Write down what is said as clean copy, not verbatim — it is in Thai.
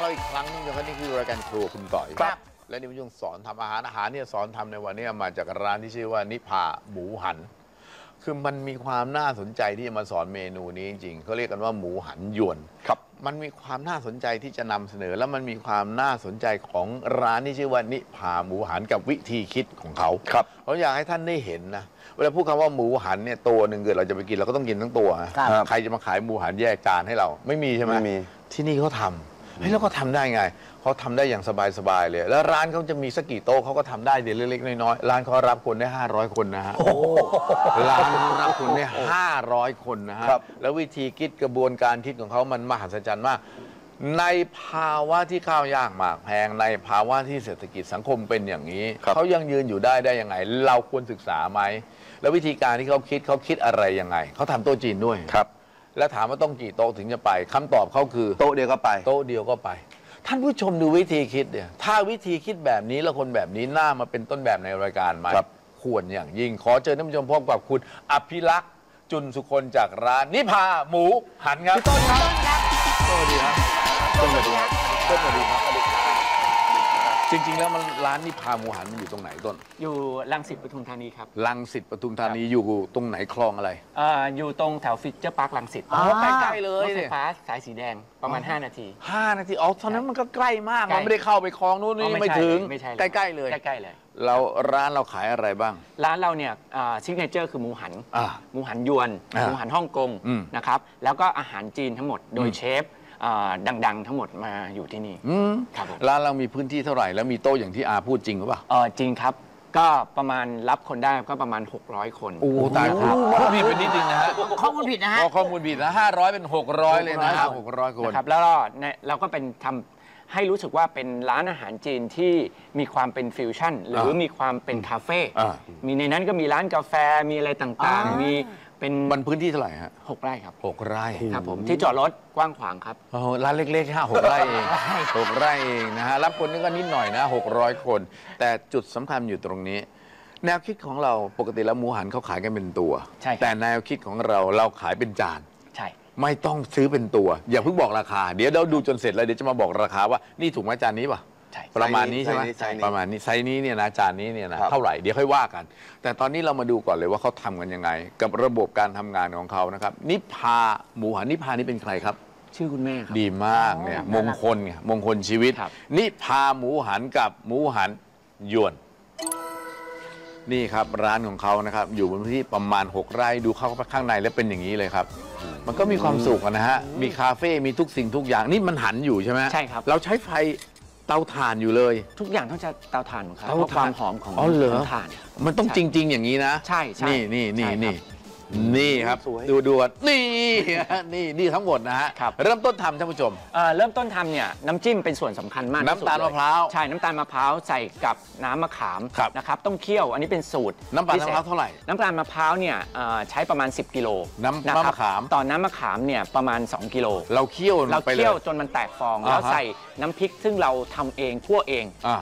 เราอีกครั้งนึงนะครับนี่คือรายการครัวคุณต่อยครับและนี่มันยังสอนทำอาหารเนี่ยสอนทำในวันนี้มาจากร้านที่ชื่อว่านิพาหมูหัน คือมันมีความน่าสนใจที่จะมาสอนเมนูนี้จริงๆเขาเรียกกันว่าหมูหันยวนครับมันมีความน่าสนใจที่จะนำเสนอ แล้วมันมีความน่าสนใจของร้านที่ชื่อว่านิพาหมูหันกับวิธีคิดของเขาครับเขาอยากให้ท่านได้เห็นนะเวลาพูดคำว่าหมูหันเนี่ยตัวหนึ่งเกิดเราจะไปกินเราก็ต้องกินทั้งตัวนะครับ ใครจะมาขายหมูหันแยกจานให้เราไม่มีใช่ไหมไม่มีที่นี่เขาทำเฮ้ยแล้วก็ทำได้ไงเขาทำได้อย่างสบายๆเลย แล้วร้านเขาจะมีสักกี่โต๊ะเขาก็ทำได้เดี๋ยวเล็กๆน้อยๆร้านเขารับคนได้500 คนนะฮะร้านเขารับคนได้500 คนนะฮะครับแล้ววิธีคิดกระบวนการคิดของเขามันมหัศจรรย์มาก ในภาวะที่ข้าวยากหมากแพงในภาวะที่เศรษฐกิจสังคมเป็นอย่างนี้ เขายังยืนอยู่ได้ยังไง เราควรศึกษาไหมแล้ววิธีการที่เขาคิดอะไรยังไงเขาทำโต๊ะจีนด้วยครับแล้วถามว่าต้องกี่โต๊ะถึงจะไปคำตอบเขาคือโต๊ะเดียวก็ไปโต๊ะเดียวก็ไป ท่านผู้ชมดูวิธีคิดเนี่ยถ้าวิธีคิดแบบนี้แล้วคนแบบนี้น่ามาเป็นต้นแบบในรายการไหมครับควรอย่างยิ่ง ขอเชิญท่านผู้ชมพบกับคุณอภิรักษ์จุนสุคนจากร้านนิพาหมูหันครับต้นครับสวัสดีครับต้นสวัสดีครับต้นสวัสดีครับจริงๆแล้วมันร้านนิพาหมูหันมันอยู่ตรงไหนต้นอยู่รังสิตปทุมธานีครับรังสิตปทุมธานีอยู่ตรงไหนคลองอะไรอยู่ตรงแถวฟิวเจอร์พาร์ครังสิตอ๋อใกล้ๆเลยรถไฟเนี่ยฟ้าสายสีแดงประมาณ 5 นาที 5 นาทีอ๋อตอนนั้นมันก็ใกล้มากใกล้มันไม่ได้เข้าไปคลองนู้นนี่ไม่ถึงไม่ใช่ใกล้ๆเลยใกล้ๆเลยเราร้านเราขายอะไรบ้างร้านเราเนี่ยซิกเนเจอร์คือหมูหันอ่าหมูหันยวนอ่าหมูหันฮ่องกงอืมนะครับ แล้วก็อาหารจีนทั้งหมด โดยเชฟดังๆ ทั้งหมดมาอยู่ที่นี่ ครับผมร้านเรามีพื้นที่เท่าไหร่แล้วมีโต๊ะอย่างที่อาพูดจริงหรือเปล่าจริงครับ ก็ประมาณรับคนได้ก็ประมาณ 600 คนโอ้ตายครับพูดผิดไปนิดนึงนะฮะข้อมูลผิดนะฮะข้อมูลผิดนะ500 เป็น 600 เลยนะ600 คนนะครับแล้วก็เราก็เป็นทำให้รู้สึกว่าเป็นร้านอาหารจีนที่มีความเป็นฟิวชั่นหรือมีความเป็นคาเฟ่อ่ามีในนั้นก็มีร้านกาแฟมีอะไรต่างๆ มีเป็นมันพื้นที่เท่าไหร่ฮะ 6 ไร่ครับ 6 ไร่ครับผมที่จอดรถกว้างขวางครับโอ้โหร้านเล็กๆ6 ไร่เอง6 ไร่เองนะฮะรับคนนึงก็นิดหน่อยนะ600 คน แต่จุดสำคัญอยู่ตรงนี้ แนวคิดของเราปกติแล้วหมูหันเขาขายกันเป็นตัวใช่ครับแต่แนวคิดของเราขายเป็นจานใช่ไม่ต้องซื้อเป็นตัว อย่าเพิ่งบอกราคา เดี๋ยวเราดูจนเสร็จแล้วเดี๋ยวจะมาบอกราคาว่านี่ถูกไหมจานนี้ป่ะใช่ประมาณนี้ใช่ไหมไซส์นี้ประมาณนี้ไซส์นี้เนี่ยนะจานนี้เนี่ยนะครับ เท่าไหร่เดี๋ยวค่อยว่ากัน แต่ตอนนี้เรามาดูก่อนเลยว่าเขาทำกันยังไง กับระบบการทำงานของเขานะครับนิพาหมูหันนิพานี่เป็นใครครับชื่อคุณแม่ครับดีมากเนี่ยมงคลไงมงคลชีวิตครับนิพาหมูหันกับหมูหันยวน นี่ครับร้านของเขานะครับอยู่บนพื้นที่ประมาณ 6 ไร่ดูเข้าไปข้างในแล้วเป็นอย่างนี้เลยครับ มันก็มีความสุขอะนะฮะมีคาเฟ่มีทุกสิ่งทุกอย่างนี่มันหันอยู่ใช่ไหมใช่ครับเราใช้ไฟเตาถ่านอยู่เลยทุกอย่างต้องใช้เตาถ่านหมดครับเตาเพราะถ่านความหอมของอ๋อเหรอของถ่านมันต้องจริง ๆ อย่างนี้นะใช่ใช่นี่ใช่ครับนี่ครับสวยดูกันนี่ทั้งหมดนะฮะครับเริ่มต้นทำท่านผู้ชมเริ่มต้นทำเนี่ยน้ำจิ้มเป็นส่วนสำคัญมากที่สุดน้ำตาลเลยมะพร้าวใช่น้ำตาลมะพร้าวใส่กับน้ำมะขามครับนะครับต้องเคี่ยวอันนี้เป็นสูตรน้ำตาลพิมะศษพร้าวเท่าไหร่น้ำตาลมะพร้าวเนี่ยใช้ประมาณ 10 กิโลน้ำนะครับมะขามตอนน้ำมะขามเนี่ยประมาณ 2 กิโลเราเคี่ยวเราไปเลเคี่ยวย จนมันแตกฟอง แล้วอ่าฮะใส่น้ำพริกซึ่งเราทำเองคั่วเองอ่า